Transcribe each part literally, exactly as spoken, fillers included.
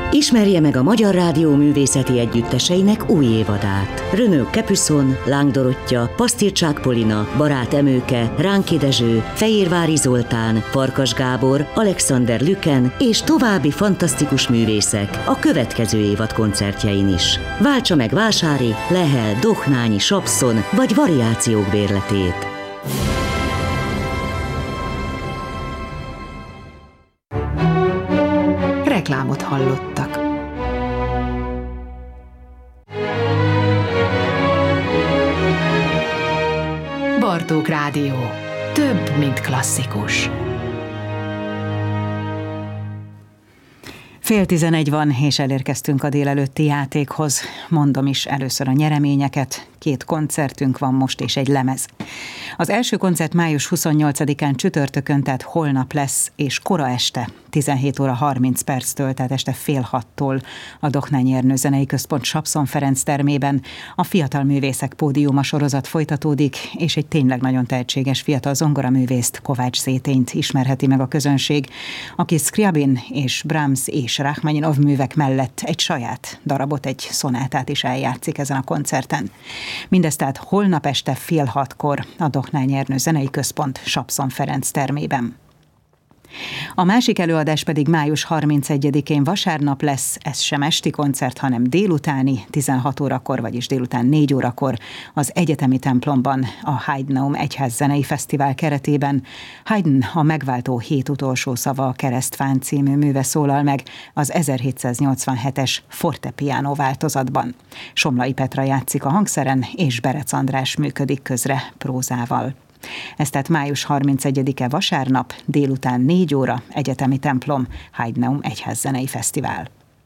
Ismerje meg a Magyar Rádió művészeti együtteseinek új évadát. Renaud Capuçon, Láng Dorottya, Pasztircsák Polina, Barát Emőke, Ránki Dezső, Fehérvári Zoltán, Farkas Gábor, Alexander Lüken és további fantasztikus művészek a következő évad koncertjein is. Váltsa meg Vásári, Lehel, Dohnányi, Sapszon vagy Variációk bérletét. Reklámot hallottak. Bartók Rádió. Több, mint klasszikus. Fél tizenegy van, és elérkeztünk a délelőtti játékhoz. Mondom is először a nyereményeket. Két koncertünk van most, és egy lemez. Az első koncert május huszonnyolcadikán csütörtökön, tehát holnap lesz, és kora este, tizenhét óra harminc perctől, tehát este fél hattól a Dohnányi Ernő Zenei Központ Sapszon Ferenc termében a Fiatal Művészek Pódiuma sorozat folytatódik, és egy tényleg nagyon tehetséges fiatal zongoraművészt, Kovács Zétényt ismerheti meg a közönség, aki Scriabin és Brahms és Rachmaninov művek mellett egy saját darabot, egy szonátát is eljátszik ezen a koncerten. Mindez tehát holnap este fél hatkor a Dohnányi Ernő Zenei Központ Sapszon Ferenc termében. A másik előadás pedig május harmincegyedikén vasárnap lesz, ez sem esti koncert, hanem délutáni, tizenhat órakor, vagyis délután négy órakor az Egyetemi Templomban a Haydn Egyház Zenei Fesztivál keretében. Haydn a megváltó hét utolsó szava a keresztfán című műve szólal meg az ezerhétszáznyolcvanhetes fortepiano változatban. Somlai Petra játszik a hangszeren, és Berec András működik közre prózával. Ez tehát május harmincegyedike vasárnap, délután négy óra, Egyetemi Templom, Haydn Egyház Zenei Fesztivál.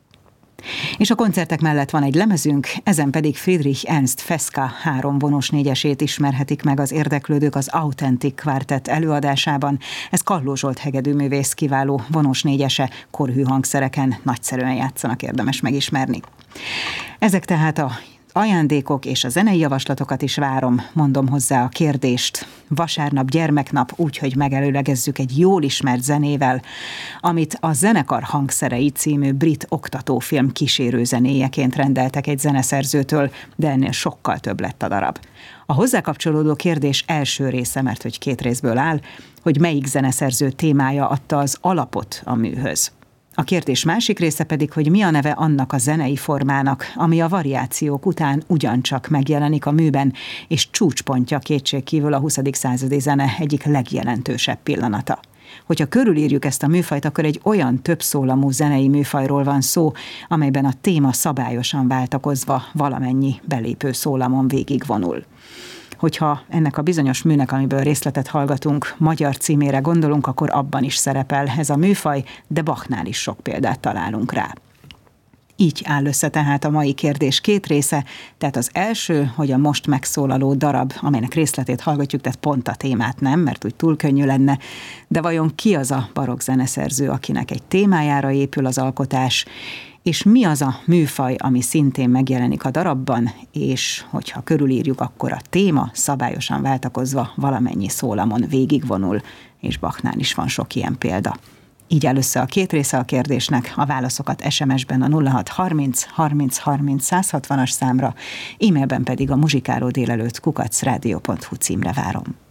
És a koncertek mellett van egy lemezünk, ezen pedig Friedrich Ernst Feska három vonós négyesét ismerhetik meg az érdeklődők az Authentic Quartet előadásában. Ez Kalló Zsolt hegedűművész kiváló vonós négyese, korhű hangszereken nagyszerűen játszanak, érdemes megismerni. Ezek tehát a ajándékok, és a zenei javaslatokat is várom, mondom hozzá a kérdést. Vasárnap gyermeknap, úgyhogy megelőlegezzük egy jól ismert zenével, amit a Zenekar hangszerei című brit oktatófilm kísérő zenéjeként rendeltek egy zeneszerzőtől, de ennél sokkal több lett a darab. A hozzá kapcsolódó kérdés első része, mert hogy két részből áll, hogy melyik zeneszerző témája adta az alapot a műhöz. A kérdés másik része pedig, hogy mi a neve annak a zenei formának, ami a variációk után ugyancsak megjelenik a műben, és csúcspontja kétségkívül a huszadik századi zene egyik legjelentősebb pillanata. Hogyha körülírjuk ezt a műfajt, akkor egy olyan többszólamú zenei műfajról van szó, amelyben a téma szabályosan váltakozva valamennyi belépő szólamon végigvonul. Hogyha ennek a bizonyos műnek, amiből részletet hallgatunk, magyar címére gondolunk, akkor abban is szerepel ez a műfaj, de Bachnál is sok példát találunk rá. Így áll össze tehát a mai kérdés két része, tehát az első, hogy a most megszólaló darab, amelynek részletét hallgatjuk, tehát pont a témát nem, mert úgy túl könnyű lenne, de vajon ki az a barokk zeneszerző, akinek egy témájára épül az alkotás, és mi az a műfaj, ami szintén megjelenik a darabban, és hogyha körülírjuk, akkor a téma szabályosan váltakozva valamennyi szólamon végigvonul, és Bachnál is van sok ilyen példa. Így áll össze a két része a kérdésnek, a válaszokat es em es-ben a nulla hat harminc harminc harminc száz hatvanas számra, e-mailben pedig a muzsikáló délelőtt kukac rádió pont hu címre várom.